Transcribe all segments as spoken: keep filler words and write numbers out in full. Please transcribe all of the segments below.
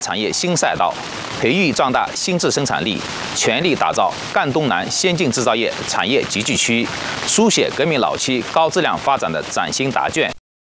产业新赛道，培育壮大新质生产力，全力打造赣东南先进制造业产业集聚区，书写革命老期高质量发展的崭新答卷。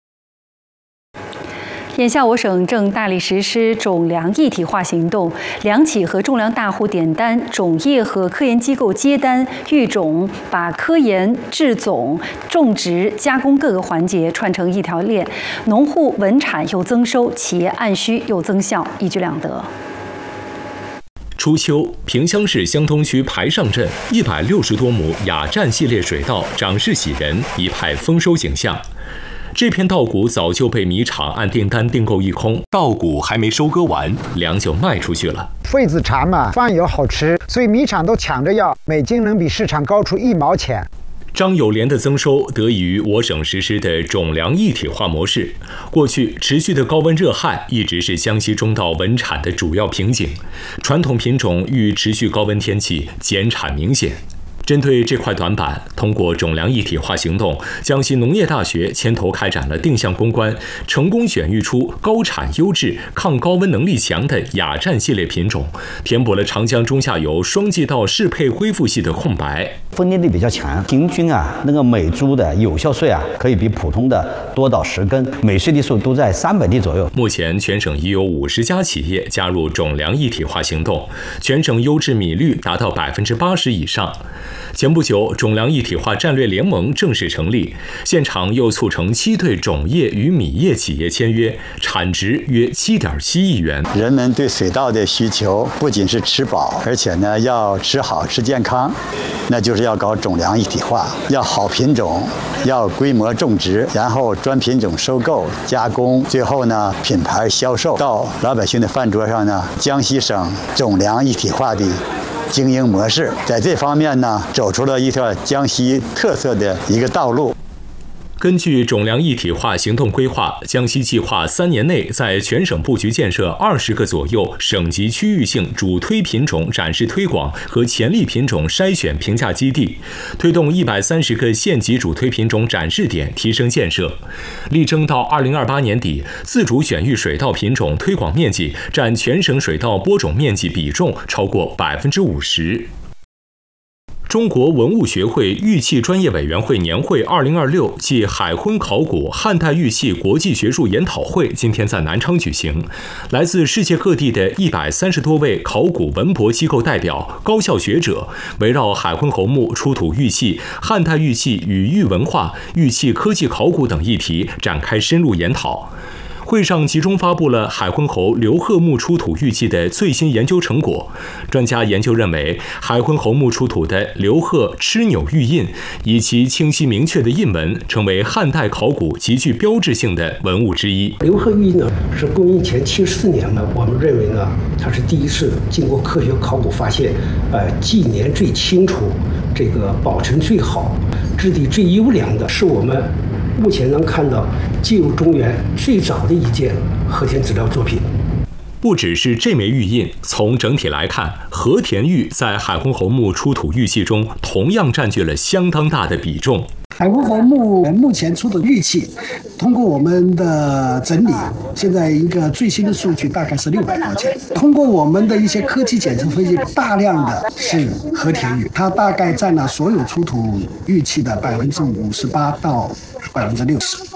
眼下，我省正大力实施种粮一体化行动，粮企和种粮大户点单，种业和科研机构接单育种，把科研、制种、种植、加工各个环节串成一条链，农户稳产又增收，企业按需又增效，一举两得。 初秋，萍乡市湘东区排上镇一百六十多亩雅占系列水稻长势喜人，一派丰收景象。这片稻谷早就被米厂按订单订购一空，稻谷还没收割完，粮就卖出去了。 肺子长嘛，饭又好吃，所以米厂都抢着要，每斤能比市场高出一毛钱。 张友莲的增收得益于我省实施的种粮一体化模式。过去持续的高温热旱一直是江西中稻稳产的主要瓶颈，传统品种遇持续高温天气减产明显。针对这块短板，通过种粮一体化行动，江西农业大学牵头开展了定向攻关，成功选育出高产优质、抗高温能力强的雅占系列品种，填补了长江中下游双季稻适配恢复系的空白。 分裂力比较强，平均啊，那个每株的有效穗啊，可以比普通的多到十根，每穗粒数都在三百粒左右。 目前全省已有五十家企业加入种粮一体化行动，全省优质米率达到百分之八十以上。前不久，种粮一体化战略联盟正式成立，现场又促成七对种业与米业企业签约，产值约七点七亿元。 人们对水稻的需求不仅是吃饱，而且呢要吃好、吃健康，那就是要搞种粮一体化，要好品种，要规模种植，然后专品种收购、加工，最后呢品牌销售到老百姓的饭桌上呢。江西省种粮一体化的经营模式，在这方面呢，走出了一条江西特色的一个道路。 根据种粮一体化行动规划，江西计划三年内在全省布局建设二十个左右省级区域性主推品种展示推广和潜力品种筛选评价基地，推动一百三十个县级主推品种展示点提升建设，力争到二零二八年底，自主选育水稻品种推广面积占全省水稻播种面积比重超过百分之五十。中国文物学会玉器专业委员会年会二零二六暨海昏考古汉代玉器国际学术研讨会今天在南昌举行，来自世界各地的一百三十多位考古文博机构代表、高校学者，围绕海昏侯墓出土玉器、汉代玉器与玉文化、玉器科技考古等议题展开深入研讨。会上集中发布了海昏侯刘贺墓出土玉器的最新研究成果。专家研究认为，海昏侯墓出土的刘贺螭钮玉印，以其清晰明确的印纹，成为汉代考古极具标志性的文物之一。 刘贺玉印呢，是公元前七十四年呢，我们认为呢，它是第一次经过科学考古发现，呃，纪年最清楚，这个保存最好，质地最优良的，是我们目前能看到进入中原最早的一件和田资料作品。 不只是这枚玉印，从整体来看，和田玉在海昏侯墓出土玉器中同样占据了相当大的比重。 海昏侯墓目前出的玉器，通过我们的整理，现在一个最新的数据大概是六百多件。通过我们的一些科技检测分析，大量的是和田玉，它大概占了所有出土玉器的百分之五十八到百分之六十。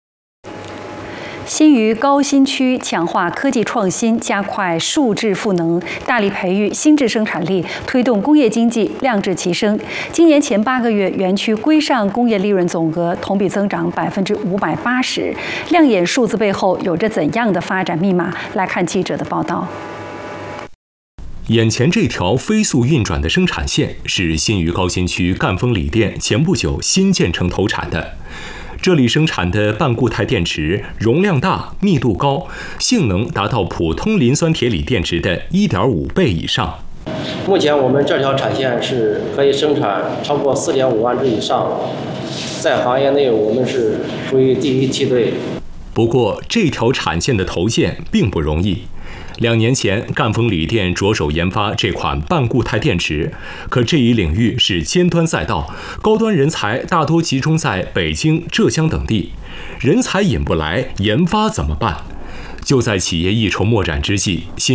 新余高新区强化科技创新，加快数质赋能，大力培育新质生产力，推动工业经济量质齐升。今年前八个月，园区规上工业利润总额同比增长百分之五百八十。亮眼数字背后有着怎样的发展密码？来看记者的报道。 眼前这条飞速运转的生产线是新余高新区赣锋锂电前不久新建成投产的。这里生产的半固态电池容量大、密度高，性能达到普通磷酸铁锂电池的 一点五倍以上。 目前我们这条产线是可以生产超过 四点五万只以上，在行业内我们是属于第一梯队。 不过，这条产线的投建并不容易。两年前，赣锋锂电着手研发这款半固态电池，可这一领域是尖端赛道，高端人才大多集中在北京、浙江等地，人才引不来，研发怎么办？ 就在企业一筹莫展之际，新